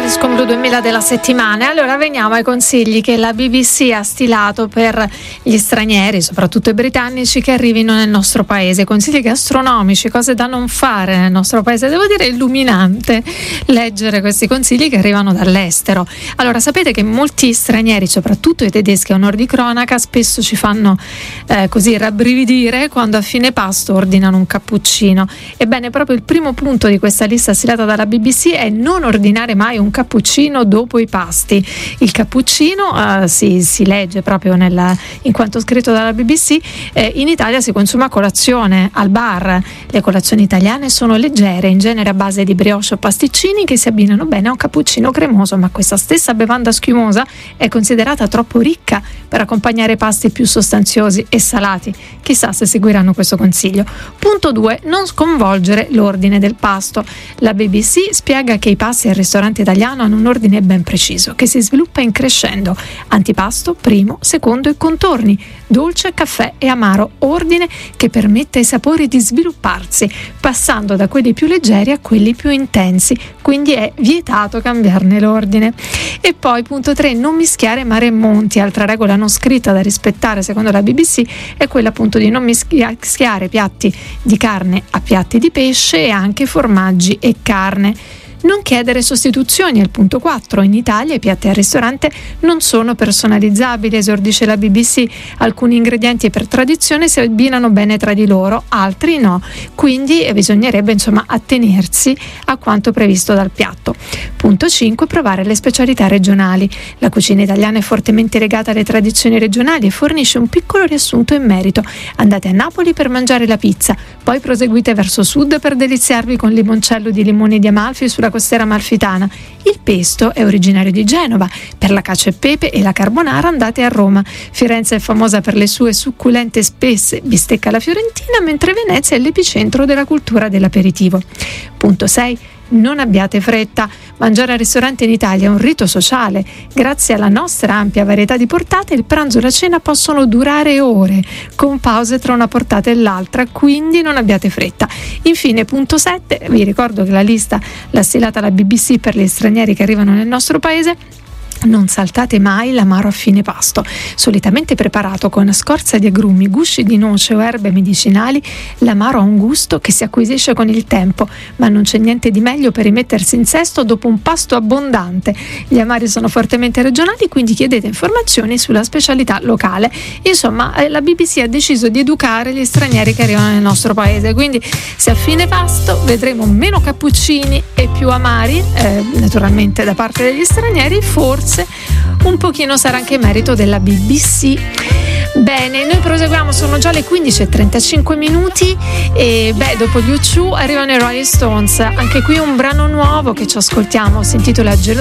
Disco Blu 2000 della settimana. Allora veniamo ai consigli che la BBC ha stilato per gli stranieri, soprattutto i britannici, che arrivino nel nostro paese. Consigli gastronomici, cose da non fare nel nostro paese. Devo dire, è illuminante leggere questi consigli che arrivano dall'estero. Allora, sapete che molti stranieri, soprattutto i tedeschi a onor di cronaca, spesso ci fanno così rabbrividire quando a fine pasto ordinano un cappuccino. Ebbene, proprio il primo punto di questa lista stilata dalla BBC è non ordinare mai un cappuccino dopo i pasti. Il cappuccino si legge proprio in quanto scritto dalla BBC, in Italia si consuma a colazione al bar. Le colazioni italiane sono leggere, in genere a base di brioche o pasticcini che si abbinano bene a un cappuccino cremoso, ma questa stessa bevanda schiumosa è considerata troppo ricca per accompagnare pasti più sostanziosi e salati. Chissà se seguiranno questo consiglio. Punto 2. Non sconvolgere l'ordine del pasto. La BBC spiega che i pasti al ristorante italiano hanno un ordine ben preciso che si sviluppa in crescendo: antipasto, primo, secondo e contorni, dolce, caffè e amaro, ordine che permette ai sapori di svilupparsi passando da quelli più leggeri a quelli più intensi, quindi è vietato cambiarne l'ordine. E poi punto 3, non mischiare mare e monti. Altra regola non scritta da rispettare secondo la BBC è quella appunto di non mischiare piatti di carne a piatti di pesce e anche formaggi e carne. Non chiedere sostituzioni al punto 4. In Italia i piatti al ristorante non sono personalizzabili, esordisce la BBC. Alcuni ingredienti per tradizione si abbinano bene tra di loro, altri no. Quindi bisognerebbe attenersi a quanto previsto dal piatto. Punto 5. Provare le specialità regionali. La cucina italiana è fortemente legata alle tradizioni regionali e fornisce un piccolo riassunto in merito. Andate a Napoli per mangiare la pizza, poi proseguite verso sud per deliziarvi con limoncello di limoni di Amalfi sulla costiera amalfitana. Il pesto è originario di Genova. Per la cacio e pepe e la carbonara andate a Roma. Firenze è famosa per le sue succulente e spesse bistecche alla fiorentina, mentre Venezia è l'epicentro della cultura dell'aperitivo. Punto 6. Non abbiate fretta. Mangiare al ristorante in Italia è un rito sociale. Grazie alla nostra ampia varietà di portate, il pranzo e la cena possono durare ore, con pause tra una portata e l'altra, quindi non abbiate fretta. Infine, punto 7, vi ricordo che la lista l'ha stilata la BBC per gli stranieri che arrivano nel nostro paese. Non saltate mai l'amaro a fine pasto. Solitamente preparato con scorza di agrumi, gusci di noce o erbe medicinali, l'amaro ha un gusto che si acquisisce con il tempo, ma non c'è niente di meglio per rimettersi in sesto dopo un pasto abbondante. Gli amari sono fortemente regionali, quindi chiedete informazioni sulla specialità locale. Insomma, la BBC ha deciso di educare gli stranieri che arrivano nel nostro paese, quindi se a fine pasto vedremo meno cappuccini e più amari, naturalmente da parte degli stranieri, forse un pochino sarà anche merito della BBC. Bene, noi proseguiamo, sono già le 15:35 e dopo gli U2 arrivano i Rolling Stones. Anche qui un brano nuovo che ci ascoltiamo, si intitola